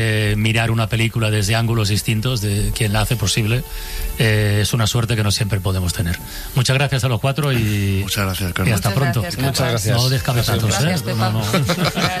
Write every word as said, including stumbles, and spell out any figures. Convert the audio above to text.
Eh, mirar una película desde ángulos distintos de quien la hace posible eh, es una suerte que no siempre podemos tener. Muchas gracias a los cuatro y, Muchas gracias, Carlos. y hasta Muchas pronto. gracias, Carlos. Muchas gracias. No descabezazos, Gracias, ¿eh? Pepa. No, no.